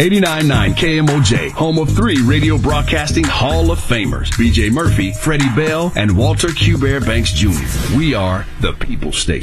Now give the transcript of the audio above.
89.9 KMOJ, home of 3 radio broadcasting Hall of Famers, B.J. Murphy, Freddie Bell, and Walter Q. Bear Banks Jr. We are the People Station.